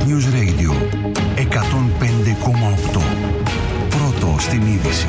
News Radio 105,8. Πρώτο στην είδηση.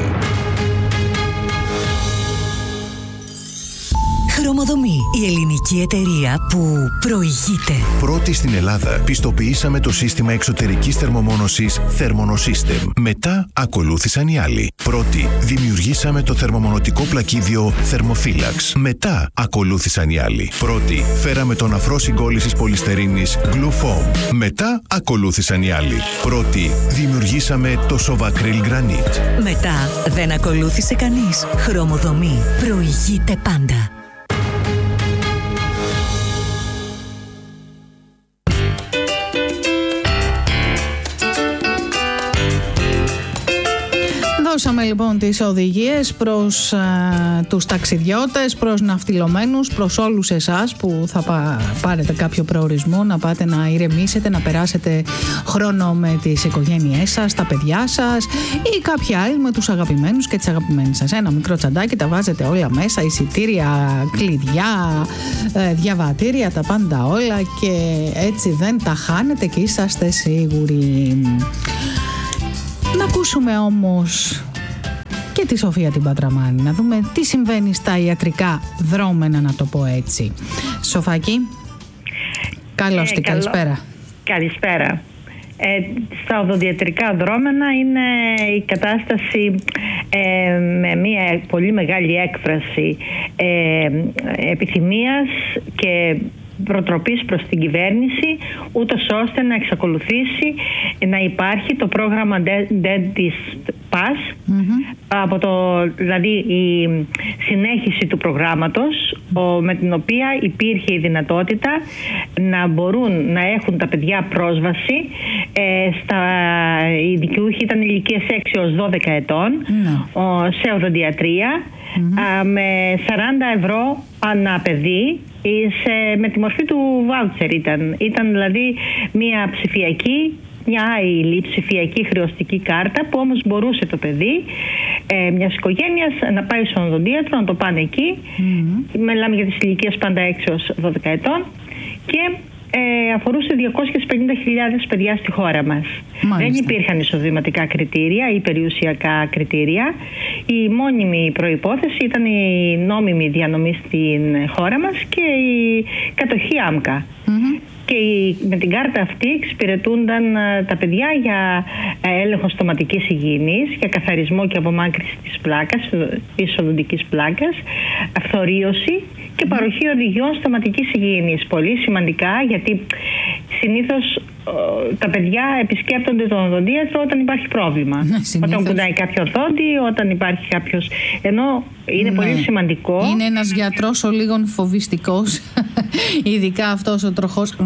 Χρωμοδομή, η ελληνική εταιρεία που προηγείται. Πρώτη στην Ελλάδα πιστοποιήσαμε το σύστημα εξωτερικής θερμομόνωσης Thermonosystem. Μετά ακολούθησαν οι άλλοι. Πρώτη δημιουργήσαμε το θερμομονωτικό πλακίδιο Thermophilax. Μετά ακολούθησαν οι άλλοι. Πρώτη φέραμε τον αφρό συγκόλλησης πολυστερίνης Glufoam. Μετά ακολούθησαν οι άλλοι. Πρώτη δημιουργήσαμε το Sovacryl Granite. Μετά δεν ακολούθησε κανείς. Χρωμοδομή, προηγείται πάντα. Δώσαμε λοιπόν τις οδηγίες προς τους ταξιδιώτες, προς ναυτιλωμένους, προς όλους εσάς που θα πάρετε κάποιο προορισμό, να πάτε να ηρεμήσετε, να περάσετε χρόνο με τις οικογένειές σας, τα παιδιά σας ή κάποιοι άλλοι με τους αγαπημένους και τις αγαπημένες σας. Ένα μικρό τσαντάκι, τα βάζετε όλα μέσα, εισιτήρια, κλειδιά, διαβατήρια, τα πάντα όλα και έτσι δεν τα χάνετε και είσαστε σίγουροι. Να ακούσουμε όμως και τη Σοφία την Πατραμάνη, να δούμε τι συμβαίνει στα ιατρικά δρόμενα, να το πω έτσι. Σοφάκη, καλώς την καλησπέρα. Καλησπέρα. Στα οδοντιατρικά δρόμενα είναι η κατάσταση με μια πολύ μεγάλη έκφραση επιθυμίας και προτροπής προς την κυβέρνηση, ούτως ώστε να εξακολουθήσει να υπάρχει το πρόγραμμα Dentist Pass, δηλαδή η συνέχιση του προγράμματος, με την οποία υπήρχε η δυνατότητα να μπορούν να έχουν τα παιδιά πρόσβαση οι δικαιούχοι ήταν ηλικίες 6 έως 12 ετών σε οδοντιατρία με 40 ευρώ ανά παιδί, με τη μορφή του βάουτσερ ήταν δηλαδή μια ψηφιακή, μια άειλη ψηφιακή χρεωστική κάρτα που όμως μπορούσε το παιδί μιας οικογένειας να πάει στον οδοντίατρο, να το πάνε εκεί. Μιλάμε για τις ηλικίες πάντα 6 έως 12 ετών και αφορούσε 250.000 παιδιά στη χώρα μας. Μάλιστα. Δεν υπήρχαν εισοδηματικά κριτήρια ή περιουσιακά κριτήρια. Η μόνιμη προϋπόθεση ήταν η νόμιμη διανομή στην χώρα μας και η κατοχή άμκα. Και με την κάρτα αυτή εξυπηρετούνταν τα παιδιά για έλεγχο στοματικής υγιεινής, για καθαρισμό και απομάκρυνση της πλάκας, της οδοντικής πλάκας, αυθωρίωση και παροχή οδηγιών στοματικής υγιεινής. Πολύ σημαντικά, γιατί συνήθως τα παιδιά επισκέπτονται τον οδοντίατρο όταν υπάρχει πρόβλημα. Όταν κουνάει κάποιο δόντι, όταν υπάρχει κάποιος. Ενώ είναι πολύ σημαντικό. Είναι ένας γιατρός ο λίγων φοβιστικός, ειδικά αυτός ο τροχός.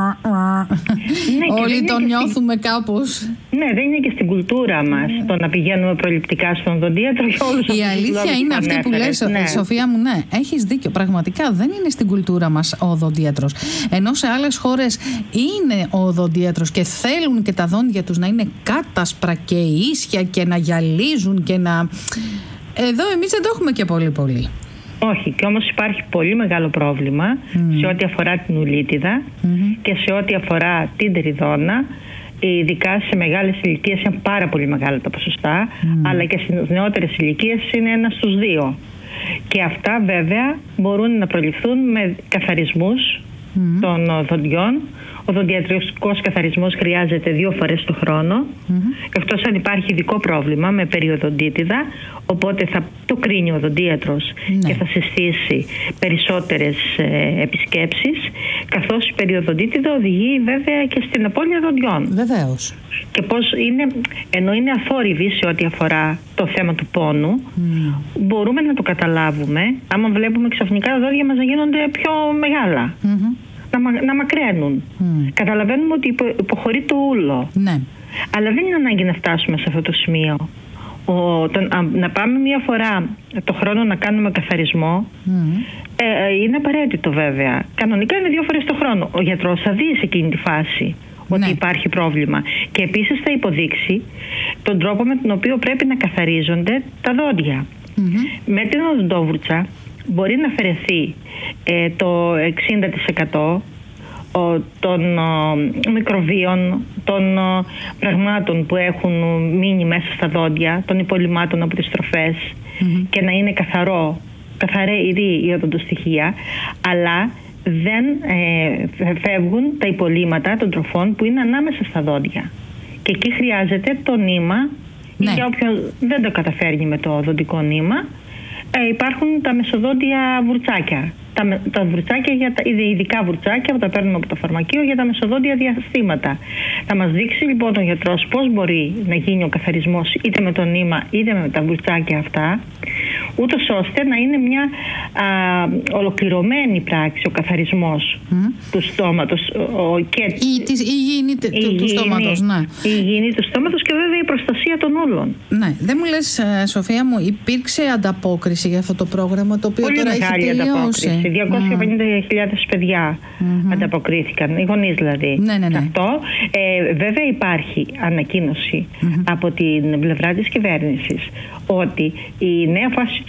Όλοι τον νιώθουμε κάπως. Ναι, δεν είναι και στην κουλτούρα μας το να πηγαίνουμε προληπτικά στον οδοντίατρο. Η αλήθεια είναι αυτή που λες, Σοφία μου, ναι, έχεις δίκιο. Πραγματικά δεν είναι στην κουλτούρα μας ο οδοντίατρος. Ενώ σε άλλες χώρες είναι ο οδοντίατρος και θέλουν και τα δόντια τους να είναι κάτασπρα και ίσια και να γυαλίζουν και να. Εδώ εμείς δεν το έχουμε και πολύ. Όχι, και όμως υπάρχει πολύ μεγάλο πρόβλημα σε ό,τι αφορά την ουλίτιδα και σε ό,τι αφορά την τεριδόνα. Ειδικά σε μεγάλες ηλικίες είναι πάρα πολύ μεγάλα τα ποσοστά, αλλά και στις νεότερες ηλικίες είναι 1 στους 2. Και αυτά βέβαια μπορούν να προληφθούν με καθαρισμούς των δοντιών. Ο δοντιατρικός καθαρισμός χρειάζεται 2 φορές το χρόνο, εκτός αν υπάρχει ειδικό πρόβλημα με περιοδοντίτιδα, οπότε θα το κρίνει ο οδοντίατρος και θα συστήσει περισσότερες επισκέψεις, καθώς η περιοδοντίτιδα οδηγεί βέβαια και στην απώλεια δοντιών. Βεβαίως. Και πώς είναι, ενώ είναι αθόρυβη σε ό,τι αφορά το θέμα του πόνου, μπορούμε να το καταλάβουμε άμα βλέπουμε ξαφνικά τα δόντια μας να γίνονται πιο μεγάλα. Να μακραίνουν. Καταλαβαίνουμε ότι υποχωρεί το ούλο. Ναι. Αλλά δεν είναι ανάγκη να φτάσουμε σε αυτό το σημείο. Να πάμε μία φορά το χρόνο να κάνουμε καθαρισμό είναι απαραίτητο βέβαια. Κανονικά είναι 2 φορές το χρόνο. Ο γιατρός θα δει σε εκείνη τη φάση ότι υπάρχει πρόβλημα. Και επίσης θα υποδείξει τον τρόπο με τον οποίο πρέπει να καθαρίζονται τα δόντια. Με την οδοντόβουρτσα μπορεί να αφαιρεθεί το 60% των μικροβίων, των πραγμάτων που έχουν μείνει μέσα στα δόντια, των υπολειμμάτων από τις τροφές και να είναι καθαρή η οδοντοστοιχεία, αλλά δεν φεύγουν τα υπολείμματα των τροφών που είναι ανάμεσα στα δόντια. Και εκεί χρειάζεται το νήμα. Για όποιον δεν το καταφέρνει με το οδοντικό νήμα, υπάρχουν τα μεσοδόντια βουρτσάκια. Τα βουρτσάκια, ειδικά βουρτσάκια που τα παίρνουμε από το φαρμακείο για τα μεσοδόντια διαστήματα. Θα μας δείξει λοιπόν ο γιατρός πώς μπορεί να γίνει ο καθαρισμός είτε με το νήμα είτε με τα βουρτσάκια αυτά, ούτως ώστε να είναι μια ολοκληρωμένη πράξη ο καθαρισμός του στόματος. Η υγιεινή του στόματος, ναι. Η υγιεινή του στόματος και βέβαια η προστασία των όλων. Ναι. Δεν μου λες, Σοφία μου, υπήρξε ανταπόκριση για αυτό το πρόγραμμα το οποίο πολύ τώρα έχει τελειώσει? 250.000 παιδιά ανταποκρίθηκαν, οι γονείς δηλαδή. Ναι. Αυτό βέβαια υπάρχει ανακοίνωση από την πλευρά της κυβέρνησης ότι η νέα φάση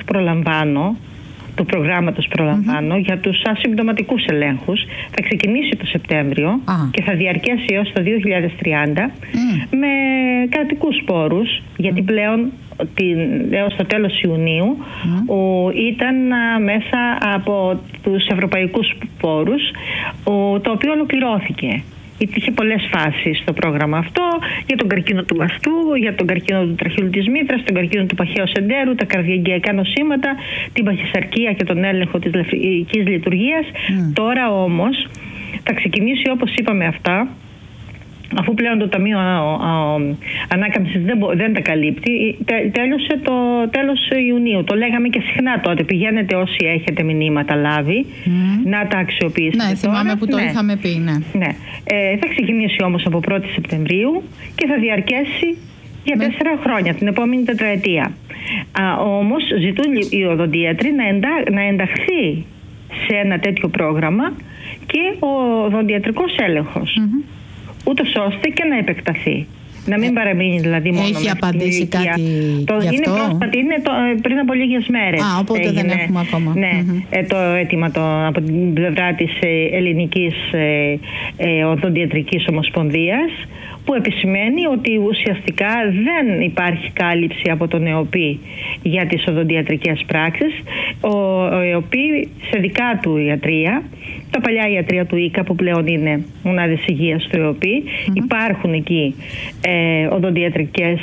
του προγράμματος Προλαμβάνω για τους ασυμπτωματικούς ελέγχους θα ξεκινήσει το Σεπτέμβριο και θα διαρκέσει έως το 2030 με κρατικούς πόρους, γιατί πλέον έως το τέλος Ιουνίου ήταν μέσα από τους ευρωπαϊκούς πόρους, το οποίο ολοκληρώθηκε. Είχε πολλές φάσεις στο πρόγραμμα αυτό, για τον καρκίνο του μαστού, για τον καρκίνο του τραχείου της μήτρας, τον καρκίνο του παχαίου εντέρου, τα καρδιαγγειακά νοσήματα, την παχυσαρκία και τον έλεγχο της λευκής λειτουργίας. Τώρα όμως θα ξεκινήσει, όπως είπαμε, αυτά, αφού πλέον το Ταμείο Ανάκαμψης δεν τα καλύπτει. Τέλειωσε το τέλος Ιουνίου. Το λέγαμε και συχνά τότε. Πηγαίνετε όσοι έχετε μηνύματα λάβει να τα αξιοποιήσετε. Ναι, θυμάμαι που το είχαμε πει. Ναι. Θα ξεκινήσει όμως από 1η Σεπτεμβρίου και θα διαρκέσει για 4 χρόνια, την επόμενη τετραετία. Όμως ζητούν οι οδοντίατροι να ενταχθεί σε ένα τέτοιο πρόγραμμα και ο οδοντιατρικός έλεγχος. Ούτως ώστε και να επεκταθεί. Να μην παραμείνει δηλαδή μόνο έχει απαντήσει κάτι γι' αυτό? Είναι πρόσφατη, είναι πριν από λίγες μέρες. Οπότε δεν έχουμε ακόμα. Ναι, το αίτημα από την πλευρά της Ελληνικής Οδοντιατρικής Ομοσπονδίας, που επισημαίνει ότι ουσιαστικά δεν υπάρχει κάλυψη από τον ΕΟΠΗ για τις οδοντιατρικές πράξεις. Ο ΕΟΠΗ σε δικά του ιατρεία, τα παλιά ιατρεία του ΙΚΑ που πλέον είναι μονάδες υγείας του ΕΟΠΗ, υπάρχουν εκεί οδοντιατρικές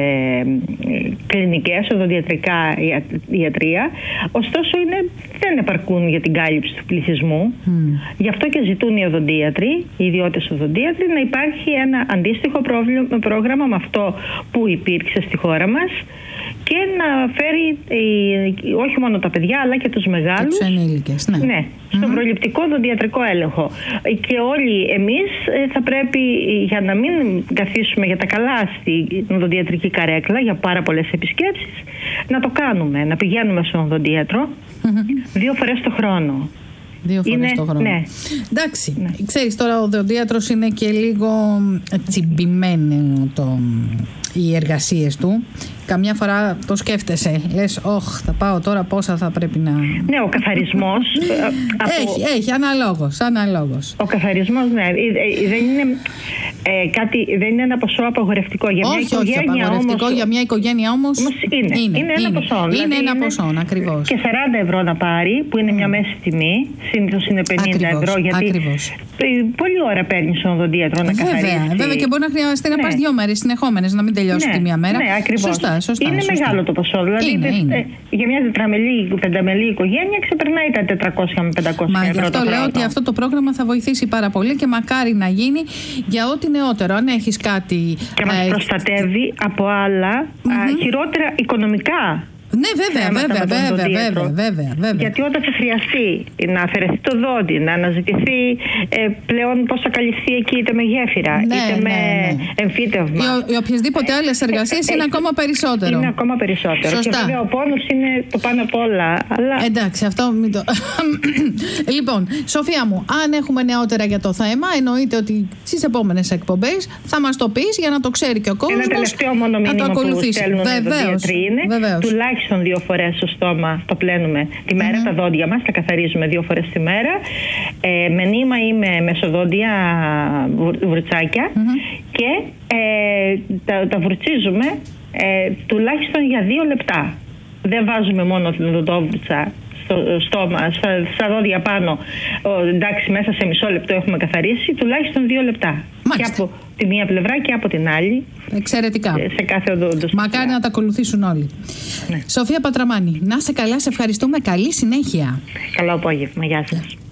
κλινικές, οδοντιατρικά ιατρεία, ωστόσο δεν επαρκούν για την κάλυψη του πληθυσμού. Γι' αυτό και ζητούν οι οδοντίατροι, οι ιδιώτες οδοντίατροι, να υπάρχει ένα αντίστοιχο πρόγραμμα με αυτό που υπήρξε στη χώρα μας και να φέρει όχι μόνο τα παιδιά αλλά και τους μεγάλους, και τους ενήλικες, ναι. Στον προληπτικό οδοντιατρικό έλεγχο. Και όλοι εμείς θα πρέπει, για να μην καθίσουμε για τα καλά στην οδοντιατρική καρέκλα για πάρα πολλές επισκέψεις, να το κάνουμε, να πηγαίνουμε στον οδοντίατρο 2 φορές το χρόνο. 2 φορές το χρόνο. Ναι. Εντάξει, ξέρεις τώρα ο οδοντίατρος είναι και λίγο τσιμπημένο οι εργασίες του. Καμιά φορά το σκέφτεσαι. Λες, θα πάω τώρα, πόσα θα πρέπει να... Ναι, ο καθαρισμός... Έχει, αναλόγως. Ο καθαρισμός, ναι. Δεν είναι δεν είναι ένα ποσό απαγορευτικό. Για μια οικογένεια απαγορευτικό, για μια οικογένεια όμως είναι ένα ποσό. Είναι ένα ποσό, ακριβώς. Και 40 ευρώ να πάρει, που είναι μια μέση τιμή, συνήθως είναι 50 ευρώ, γιατί πολλή ώρα παίρνεις στον οδοντίατρο να καθαρίσεις. Βέβαια, και μπορεί να χρειαστεί να πας 2 μέρες συνεχόμενες, να μην τελειώσει τη μία μέρα. Ναι, ακριβώς. Σωστά. Είναι μεγάλο το ποσό. Δηλαδή, για μια τετραμελή, πενταμελή οικογένεια ξεπερνάει τα 400 με 500 ευρώ. Μα γι' αυτό λέω ότι αυτό το πρόγραμμα θα βοηθήσει πάρα πολύ και μακάρι να γίνει για ό,τι νεότερο. Αν έχεις κάτι. Και μας προστατεύει από άλλα χειρότερα οικονομικά. Ναι, βέβαια. Γιατί όταν θα χρειαστεί να αφαιρεθεί το δόντι, να αναζητηθεί πλέον πώς θα καλυφθεί εκεί, είτε με γέφυρα, είτε με εμφύτευμα. Οι οποιασδήποτε άλλες εργασίες είναι ακόμα περισσότερο. Είναι ακόμα περισσότερο. Σωστά. Και βέβαια ο πόνος είναι το πάνω απ' όλα. Αλλά... Εντάξει, αυτό μην το. Λοιπόν, Σοφία μου, αν έχουμε νεότερα για το θέμα, εννοείται ότι στις επόμενες εκπομπές θα μας το πεις για να το ξέρει και ο κόσμος. Ένα τελευταίο μόνο μήνυμα που στέλνουν οι οδοντίατροι είναι τουλάχιστον τουλάχιστον 2 φορές στο στόμα το πλένουμε τη μέρα, τα δόντια μας, τα καθαρίζουμε 2 φορές τη μέρα, με νήμα ή με μεσοδόντια βουρτσάκια και τα βουρτσίζουμε τουλάχιστον για 2 λεπτά. Δεν βάζουμε μόνο την οδοντόβουρτσα στο στόμα, στα δόντια πάνω. Εντάξει, μέσα σε μισό λεπτό έχουμε καθαρίσει, τουλάχιστον 2 λεπτά. Μάλιστα. Και από τη μία πλευρά και από την άλλη. Εξαιρετικά. Σε κάθε οδοντοστοιχεία. Μακάρι να τα ακολουθήσουν όλοι. Ναι. Σοφία Πατραμάνη, να σε καλά, σε ευχαριστούμε. Καλή συνέχεια. Καλό απόγευμα. Γεια σας.